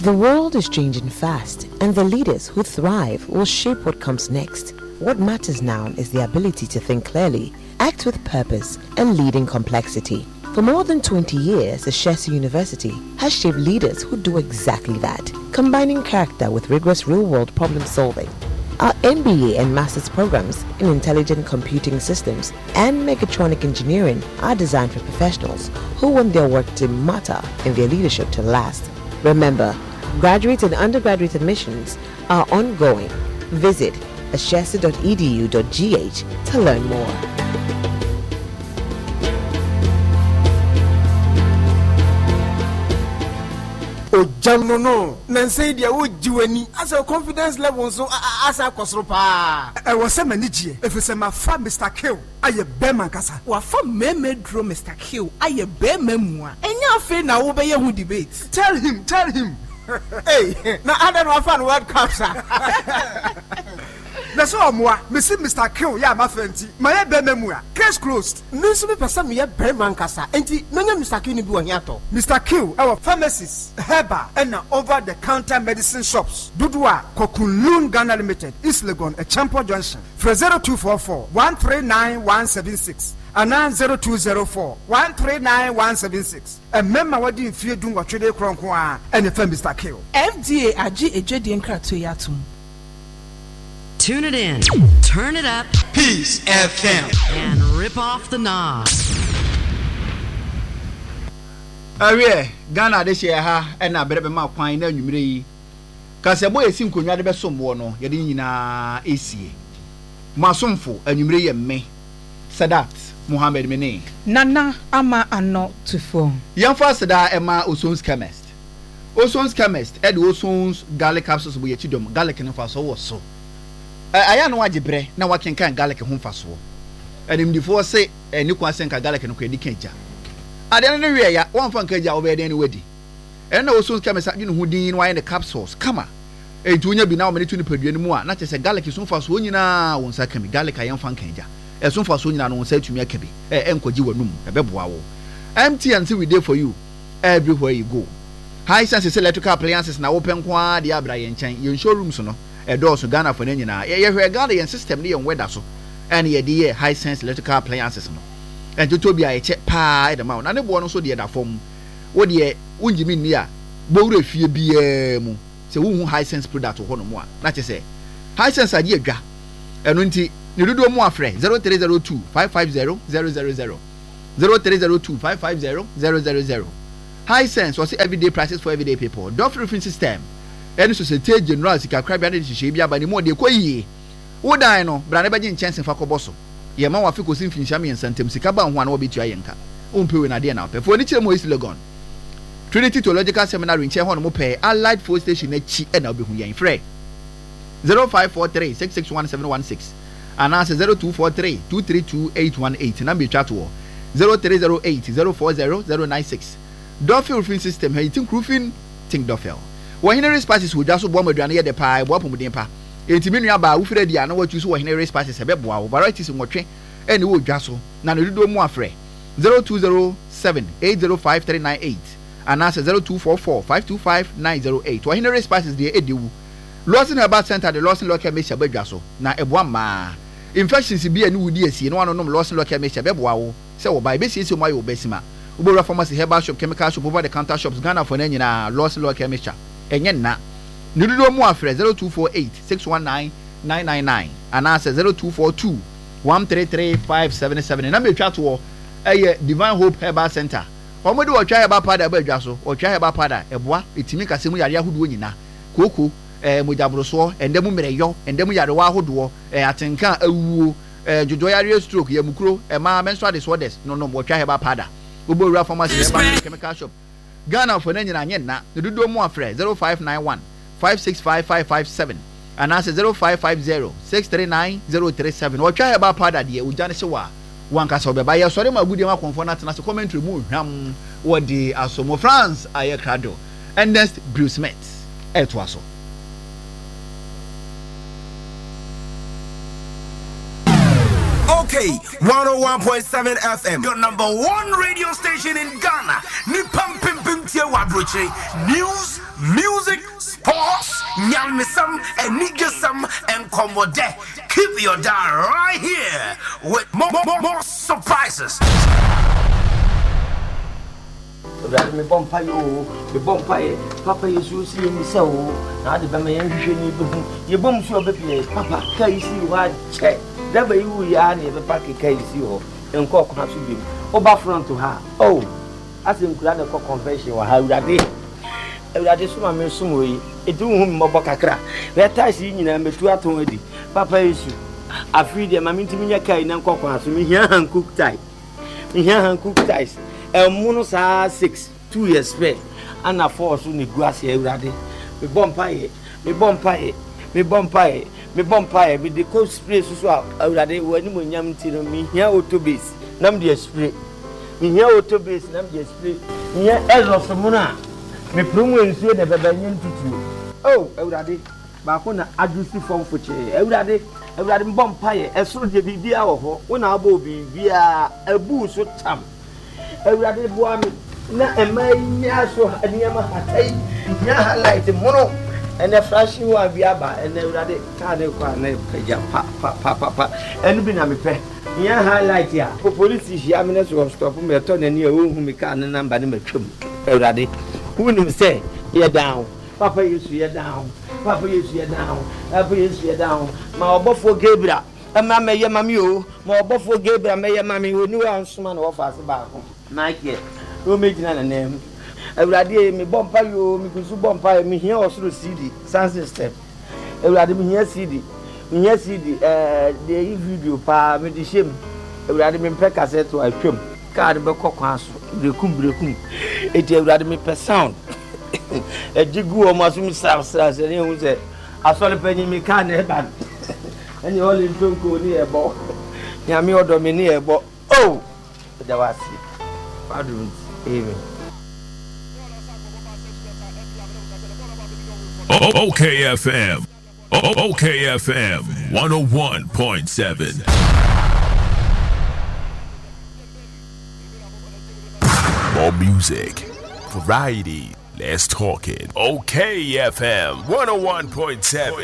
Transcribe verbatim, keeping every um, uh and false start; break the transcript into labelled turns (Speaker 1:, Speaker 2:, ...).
Speaker 1: The world is changing fast, and the leaders who thrive will shape what comes next. What matters now is the ability to think clearly, act with purpose, and lead in complexity. For more than twenty years, Ashesi University has shaped leaders who do exactly that, combining character with rigorous real-world problem-solving. Our M B A and Master's programs in Intelligent Computing Systems and Mechatronic Engineering are designed for professionals who want their work to matter and their leadership to last. Remember, graduate and undergraduate admissions are ongoing. Visit ashesi dot e d u dot g h to learn more.
Speaker 2: Ojamno no nansei dia wo jiwani as a confidence level so asa kosoro pa e wo se manijie efese ma fa Mister Kill aye bema kasa
Speaker 3: wa fa meme dro Mister Kill aye bema mu a enya afi na wo be ye hu debate.
Speaker 2: Tell him tell him hey na other one fan World Cup sir. That's all moi. Monsieur Mister Kill, ya ma fenti. My bememua. Case closed.
Speaker 3: Mister me person me Berman kasa. Enti nanya Mister Kill ni bi won yato.
Speaker 2: Mister Kill, our pharmacies, herbal and over the counter medicine shops. Dudua Kokunlun Ghana Limited, East Legon, a Champion Junction. For zero two four four one three nine one seven six and nine zero two zero four one three nine one seven six. A member what in fear doing what trade cronkwa and the Mister Kill.
Speaker 3: F D A aji ejedi nkrato yatum.
Speaker 4: Tune it in, turn it up,
Speaker 5: Peace F M,
Speaker 4: and rip off the knob.
Speaker 5: Awie Ghana de share ha e na berebe ma kwan na nwumire yi. Kasebo esi nkonwa de besombo no ye de nyina esie. Masomfo anwumire ye me. Sadat Muhammad Mene.
Speaker 6: Nana ama ano tufo.
Speaker 5: Yamfa sada ema Osons Chemist. Osons Chemist e de Osons garlic capsules bo ye tidom garlic no fa so wo so. Aya no agibre na wakenkan garlic ho mfaso animdifo se ni kwasenka garlic no kwedi kenja ade no wie ya wonfa nkaja obede ni wadi ena osun kamesa dwene ho din no aye the capsules kama enti onya bi na o mene tu ni paduane mu a na chese garlic so mfaso nyina won sa kami garlic ayen fa nkanja e so mfaso nyina no won sa tumi akabi e enkogi wanum e beboa wo M T N C we dey for you everywhere you go. High sense electrical appliances na open kwa de abra ye nchen ye showrooms no edoso Ghana for nyina ye hwe Ghana ye system ne ye weather so and ye de high sense electrical appliances no and to be a check pa e de ma na ne bo no so de da fom wo de unjimi ni a bowre fie bia mu se wo hu high sense product ho no mu a na che se high sense ade adwa eno nti ne dodo mu afre zero three zero two five five zero zero zero zero zero three zero two five five zero zero zero zero. High sense was everyday prices for everyday people. Dolphin roofing system. Any society general sika krabia de hihye bia ba ne mo de koyie. Wo dan no bra ne beje nchensem fa koboso. Ye ma wa fe kosim finhia me nsantem sika ba ho an wo betua yenka. Ompewe na de na pe. Fo ni kire mo East Legon. Trinity Theological Seminary nche ho no mo pe Allied Force Station na chi e na obehu yen frɛ zero five four three six six one seven one six and answer zero two four three two three two eight one eight number chat wo zero three zero eight zero four zero zero nine six. Dolphin roofing system hey think roofing think Dolphin. Wo Henry Spices wo dwa so bo maduane ye de pa bo apomuden pa. Enti menu aba wo frɛ dia na wo tu so wo Henry Spices be boa wo varieties nwotwe ene wo dwa so na no dodo mu afrɛ zero two zero seven eight zero five three nine eight and answer zero two four four five two five nine zero eight. Wo Henry Spices de edewu. Lawson Herbal Center the Lawson Local Mesha be dwa so na eboa ma. Infections bi ene wudi asie no anonom Lawson Local Mesha be boa wo se wo ba be sie sie mo ayo besima. Ubora Pharmacy, Herbal Shop, Chemical Shop, over the counter shops, Ghana for Nena, Lost Law Chemistry. And na Nudo Muafre zero two four eight six one nine nine nine nine and answer zero two four two one three three five seven seven. And I'm a chat war a Divine Hope Herbal Center. Omodo or try about pada bejaso or try about pada a bois, it's me Casimu Yahu Wina, Coco, a Mujabroso, and Demu yo, and Demu Yarawa Hodo, a Atenka, a woo, a Judoyario stroke, Yamukro, a ma menstrual disorders, no no more try about pada. Ubora Pharmacy, Herbal Chemical Shop. Ghana for Nenya Yena, the Dudo Moafre zero five nine one five six five five five seven and answer zero five five zero six three nine zero three seven. Or try about Pada dear Ujaniswa. One Casobe by your sorry, my good young conformant and as a commentary move. Ram what the Asomo France, Aye Crado, and next Bruce Smith. Etwaso.
Speaker 7: Okay, one oh one point seven F M, your number one radio station in Ghana. Nipam Pim Pim Tia Wadroche. News, music, sports, nyamisam, and niggasam, and komode. Keep your dial right here with more, more, more surprises.
Speaker 8: Me bompa yo, me bompa ye, Papa Jesus see me so. Now the Bama young you bomb so baby, Papa, can you see what check? That way you are near the pack, can you see her? And cock has to be over front to her. Oh, I think glad the cock confession or how that day. That is what I'm assuming. It do him Mobacacra. That I see you and two at already. Papa is you. I feed them, I'm into me a kind and cock has me here and cook tight. Me here and cook tight. El Monos are six, two years spare, and a four soon the grass here ready. Me bompire, me bompire, me bompire, me bompire, with the cold spray so already when you yam till me here auto base, num the spray. Me here auto base, num the spray. Here Ezra Samuna, me promo and say the Babanian to you. Oh, already, Bakuna, I do see from for chair, already, already bompire, as soon as the B B hour, when I will be via a boo so tam. Everybody boy na emanya so anyama hatai nya highlight mono and the flashing one be aba and everybody can dey kwa na peja pa pa pa pa pa enu bi na me pe nya highlight ya police hia me na so stop me to na ni e hu me ka na number na matwam everybody who nim say you down Papa Yesu you down Papa Yesu you down Papa Yesu you down ma obofo Gabriel ama me ye mami o ma obofo Gabriel me ye mami o ni wa nsoma na wo fa se ba ko Nike, who made na name? Everybody, me bompa yo, me kusu bompa, me here also C D, sound system. Everybody, me here C D, me here C D, uh, the video pa, me the shame. Everybody, me pe cassette to I film. Card be kokwaso, brekum brekum. It everybody me per sound. A jigu o masumi sa sa se ni hu se. Asole penyi me kan e ban. Any all in tonko ni ebo. Nya me odo me ni ebo. Oh, that was it. Amen.
Speaker 9: O K F M. O K F M one oh one point seven. More music, variety. Let's talk it. O K F M one oh one point seven.